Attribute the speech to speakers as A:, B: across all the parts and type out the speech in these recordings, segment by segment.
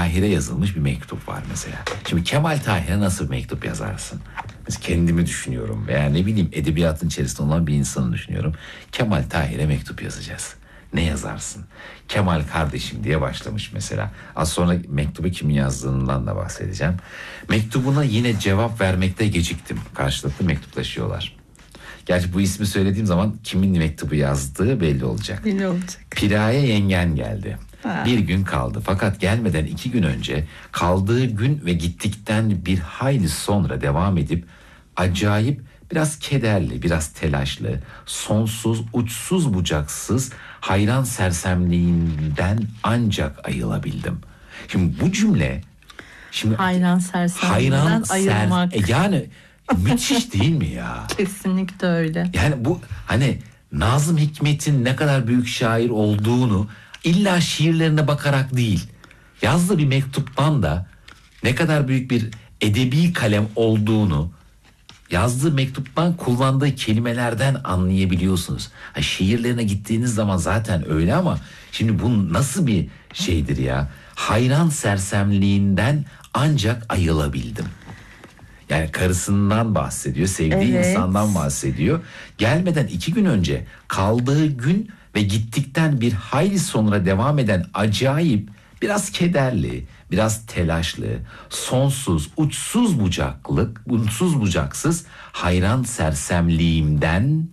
A: Tahir'e yazılmış bir mektup var mesela. Şimdi Kemal Tahir'e nasıl bir mektup yazarsın? Mesela kendimi düşünüyorum veya ne bileyim edebiyatın içerisinde olan bir insanı düşünüyorum. Kemal Tahir'e mektup yazacağız. Ne yazarsın? Kemal kardeşim diye başlamış mesela. Az sonra mektubu kimin yazdığından da bahsedeceğim. Mektubuna yine cevap vermekte geciktim. Karşılıklı mektuplaşıyorlar. Gerçi bu ismi söylediğim zaman kimin mektubu yazdığı belli olacak.
B: Belli olacak.
A: Piraye yengen geldi. Bir gün kaldı. Fakat gelmeden 2 gün önce kaldığı gün ve gittikten bir hayli sonra devam edip acayip biraz kederli, biraz telaşlı, sonsuz, uçsuz bucaksız hayran sersemliğinden ancak ayılabildim. Şimdi bu cümle
B: hayran sersemliğinden ayırmak.
A: Yani müthiş değil mi ya?
B: Kesinlikle öyle.
A: Yani bu hani Nazım Hikmet'in ne kadar büyük şair olduğunu illa şiirlerine bakarak değil, yazdığı bir mektuptan da ne kadar büyük bir edebi kalem olduğunu yazdığı mektuptan kullandığı kelimelerden anlayabiliyorsunuz. Şiirlerine gittiğiniz zaman zaten öyle ama şimdi bu nasıl bir şeydir ya? Hayran sersemliğinden ancak ayılabildim. Yani karısından bahsediyor, sevdiği insandan bahsediyor. Gelmeden 2 gün önce kaldığı gün ve gittikten bir hayli sonra devam eden acayip, biraz kederli, biraz telaşlı, sonsuz, uçsuz bucaksız hayran sersemliğimden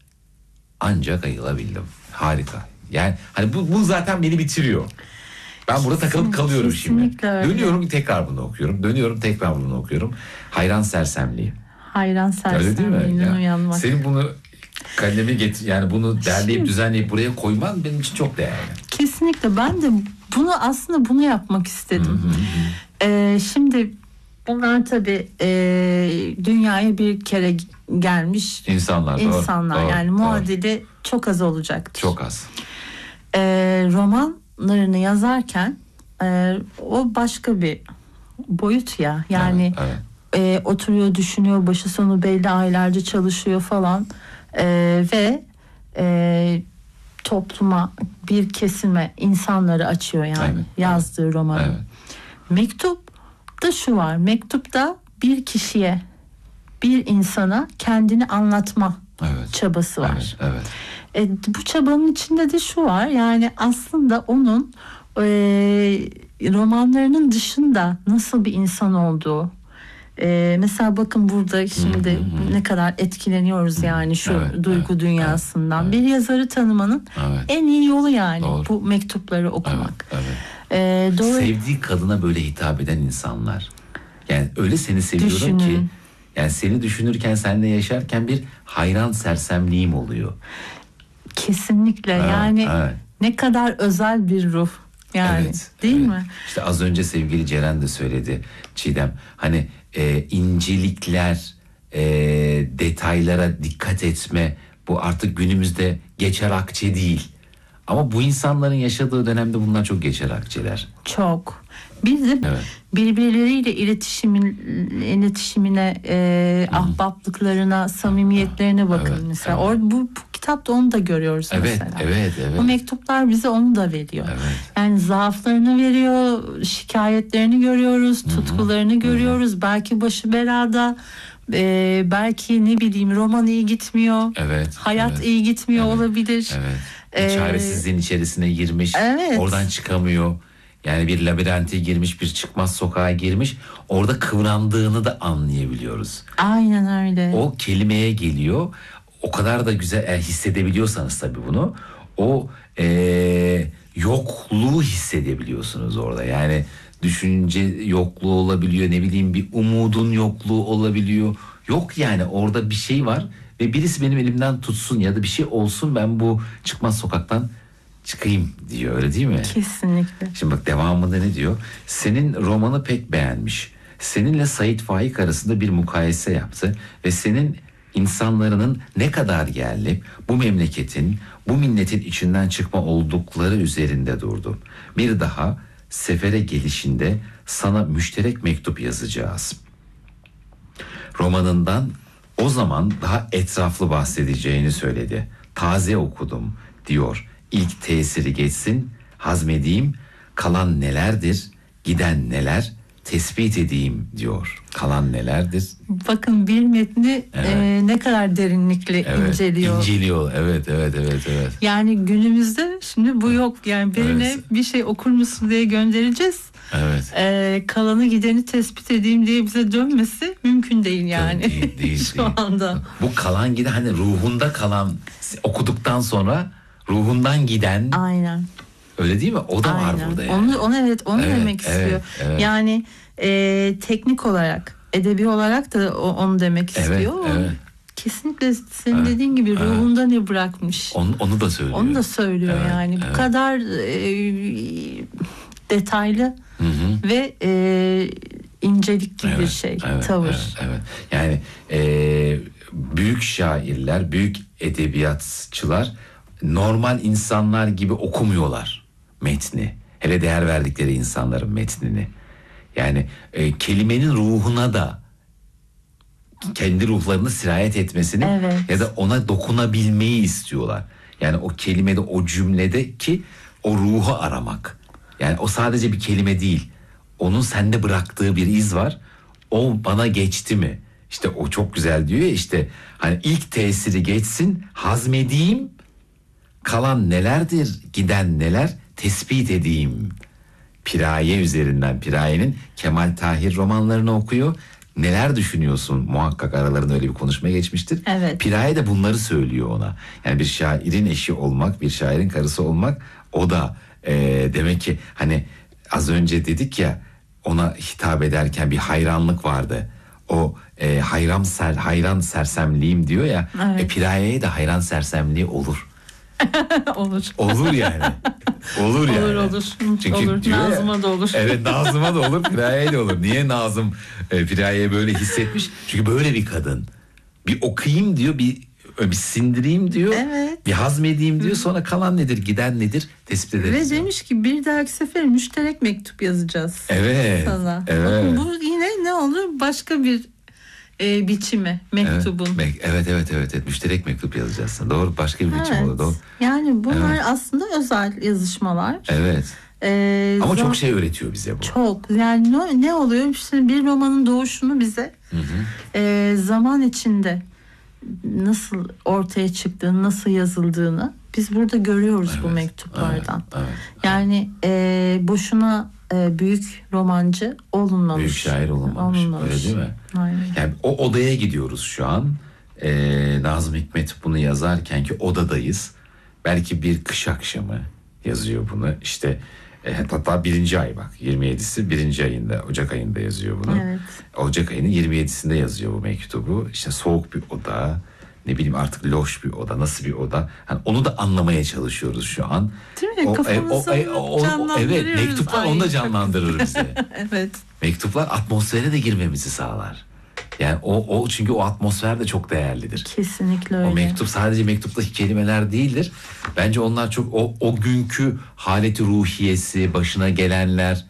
A: ancak ayılabildim. Harika. Yani hani bu zaten beni bitiriyor. Ben burada takılıp kalıyorum şimdi.
B: Öyle.
A: Dönüyorum tekrar bunu okuyorum. Dönüyorum tekrar bunu okuyorum. Hayran sersemliği.
B: Hayran sersemliğinden uyanmak.
A: Senin bunu kalemi getir, yani bunu derleyip düzenleyip buraya koyman benim için çok değerli.
B: Kesinlikle, ben de bunu yapmak istedim. Şimdi bunlar tabii dünyaya bir kere gelmiş
A: insanlar. Doğru,
B: yani muadili çok az olacaktır.
A: Çok az.
B: Romanlarını yazarken o başka bir boyut ya. Yani oturuyor, düşünüyor, başı sonu belli, aylarca çalışıyor falan ve topluma, bir kesime, insanları açıyor yani yazdığı romanı.
A: Evet.
B: Mektupta şu var. Mektupta bir kişiye, bir insana kendini anlatma çabası var. Bu çabanın içinde de şu var. Yani aslında onun romanlarının dışında nasıl bir insan olduğu. Mesela bakın burada şimdi ne kadar etkileniyoruz yani şu duygu dünyasından. Bir yazarı tanımanın en iyi yolu yani bu mektupları okumak.
A: Sevdiği kadına böyle hitap eden insanlar. Yani öyle seni seviyorum ki, yani seni düşünürken, seninle yaşarken bir hayran sersemliğim oluyor.
B: Kesinlikle yani ne kadar özel bir ruh. Yani değil mi?
A: İşte az önce sevgili Ceren de söyledi, Çiğdem. Hani incelikler, detaylara dikkat etme, bu artık günümüzde geçer akçe değil. Ama bu insanların yaşadığı dönemde bunlar çok geçer akçeler.
B: Çok. Bir de birbirleriyle iletişimine, ahbaplıklarına, samimiyetlerine bakın mesela. Bu kitapta onu da görüyoruz mesela.
A: Evet.
B: Bu mektuplar bize onu da veriyor. Yani zaaflarını veriyor, şikayetlerini görüyoruz, tutkularını görüyoruz. Belki başı belada, belki ne bileyim roman iyi gitmiyor, hayat iyi gitmiyor olabilir.
A: Çaresizliğin içerisine girmiş, oradan çıkamıyor. Yani bir labirente girmiş, bir çıkmaz sokağa girmiş. Orada kıvrandığını da anlayabiliyoruz.
B: Aynen öyle.
A: O kelimeye geliyor. O kadar da güzel hissedebiliyorsanız tabii bunu. O yokluğu hissedebiliyorsunuz orada. Yani düşünce yokluğu olabiliyor. Ne bileyim bir umudun yokluğu olabiliyor. Yok yani orada bir şey var. Ve birisi benim elimden tutsun ya da bir şey olsun, ben bu çıkmaz sokaktan çıkayım diyor, öyle değil mi?
B: Kesinlikle.
A: Şimdi bak devamında ne diyor? Senin romanı pek beğenmiş. Seninle Sait Faik arasında bir mukayese yaptı ve senin insanların ne kadar yerli, bu memleketin, bu milletin içinden çıkma oldukları üzerinde durdu. Bir daha sefere gelişinde sana müşterek mektup yazacağız. Romanından o zaman daha etraflı bahsedeceğini söyledi. Taze okudum diyor. İlk tesiri geçsin, hazmedeyim, kalan nelerdir giden neler tespit edeyim diyor. Kalan nelerdir?
B: Bakın bir metni ne kadar derinlikle inceliyor.
A: İnceliyor. Evet.
B: Yani günümüzde şimdi bu yok. Yani birine bir şey okur musun diye göndereceğiz.
A: Evet.
B: Kalanı gideni tespit edeyim diye bize dönmesi mümkün değil yani.
A: Değil,
B: şu anda.
A: Bu kalan giden hani ruhunda kalan, okuduktan sonra ruhundan giden.
B: Aynen.
A: Öyle değil mi? O da var burada yani.
B: Onu demek istiyor.
A: Evet.
B: Yani teknik olarak, edebi olarak da onu demek istiyor.
A: Evet.
B: Kesinlikle senin dediğin gibi ruhunda ne bırakmış.
A: Onu da söylüyor.
B: Onu da söylüyor yani. Bu kadar detaylı ve incelikli bir şey, tavır.
A: Evet. Yani büyük şairler, büyük edebiyatçılar normal insanlar gibi okumuyorlar metni. Hele değer verdikleri insanların metnini. Yani kelimenin ruhuna da kendi ruhlarını sirayet etmesini ya da ona dokunabilmeyi istiyorlar. Yani o kelimede, o cümledeki o ruhu aramak. Yani o sadece bir kelime değil. Onun sende bıraktığı bir iz var. O bana geçti mi? İşte o çok güzel diyor ya, işte hani ilk tesiri geçsin, hazmedeyim, kalan nelerdir, giden neler tespit edeyim. Piraye üzerinden, Piraye'nin Kemal Tahir romanlarını okuyor. Neler düşünüyorsun? Muhakkak aralarında öyle bir konuşma geçmiştir.
B: Evet.
A: Piraye de bunları söylüyor ona. Yani bir şairin eşi olmak, bir şairin karısı olmak, o da demek ki hani az önce dedik ya, ona hitap ederken bir hayranlık vardı. O hayran sersemliğim diyor ya.
B: Evet.
A: Piraye'ye de hayran sersemliği olur.
B: Olur
A: yani. Olur yani.
B: Olur.
A: Çünkü
B: olur. Nazım'a da olur.
A: Evet, Nazım'a da olur, Piraye'ye de olur. Niye Nazım Piraye'ye böyle hissetmiş? Çünkü böyle bir kadın. Bir okuyayım diyor, bir sindireyim diyor.
B: Evet.
A: Bir hazmedeyim diyor. Sonra kalan nedir, giden nedir tespit ederiz.
B: Ve demiş ki bir dahaki sefer müşterek mektup yazacağız.
A: Evet.
B: Sana.
A: Evet.
B: Bakın bu yine ne olur? Başka bir biçimi mektubun.
A: Evet. Müşterek mektup yazacaksın. Doğru, başka bir biçim olur. Doğru.
B: Yani bunlar aslında özel yazışmalar.
A: Evet. Ama çok şey öğretiyor bize bu.
B: Çok. Yani ne oluyor? İşte bir romanın doğuşunu bize zaman içinde nasıl ortaya çıktığını, nasıl yazıldığını biz burada görüyoruz bu mektuplardan.
A: Evet.
B: Yani boşuna büyük romancı olunmamış.
A: Büyük şair olunmamış. Öyle değil mi?
B: Aynen.
A: Yani o odaya gidiyoruz şu an. Nazım Hikmet bunu yazarken ki odadayız. Belki bir kış akşamı yazıyor bunu. İşte hatta 1. ay, bak 27'si 1. ayında, Ocak ayında yazıyor bunu.
B: Evet.
A: Ocak ayının 27'sinde yazıyor bu mektubu. İşte soğuk bir oda, ne bileyim artık loş bir oda, nasıl bir oda. Yani onu da anlamaya çalışıyoruz şu an.
B: Değil mi? Kafamızda canlandırıyoruz.
A: Evet, mektuplar onu da canlandırır bize.
B: Evet.
A: Mektuplar atmosfere de girmemizi sağlar. Yani o çünkü o atmosfer de çok değerlidir.
B: Kesinlikle öyle.
A: O mektup sadece mektuptaki kelimeler değildir. Bence onlar çok o günkü haleti ruhiyesi, başına gelenler,